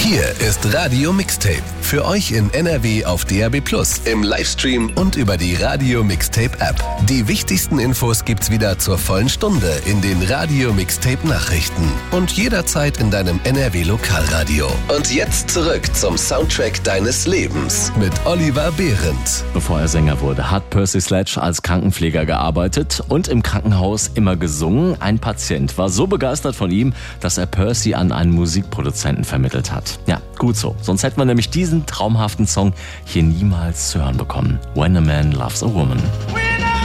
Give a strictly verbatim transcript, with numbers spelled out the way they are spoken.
Hier ist Radio Mixtape. Für euch in N R W auf D A B plus, im Livestream und über die Radio Mixtape App. Die wichtigsten Infos gibt's wieder zur vollen Stunde in den Radio Mixtape Nachrichten und jederzeit in deinem N R W Lokalradio. Und jetzt zurück zum Soundtrack deines Lebens mit Oliver Behrendt. Bevor er Sänger wurde, hat Percy Sledge als Krankenpfleger gearbeitet und im Krankenhaus immer gesungen. Ein Patient war so begeistert von ihm, dass er Percy an einen Musikproduzenten vermittelt hat. Ja, gut so. Sonst hätten wir nämlich diesen traumhaften Song hier niemals zu hören bekommen. When a Man Loves a Woman.